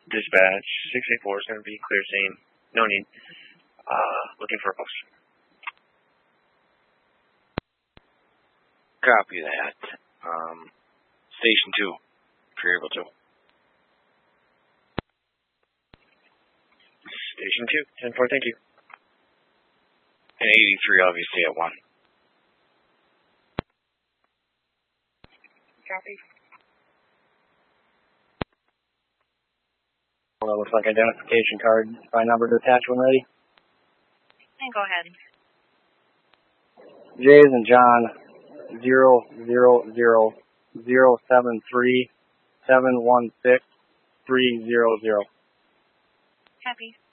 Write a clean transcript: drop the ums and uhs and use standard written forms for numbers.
Dispatch 684 is going to be clear, saying no need. Looking for a post. Copy that. Station 2, if you're able to. Station 2, 10-4, thank you. And 83, obviously, at 1. Copy. Well, looks like identification card. By number to attach when ready. And go ahead. J's and John 000073716 300. Copy.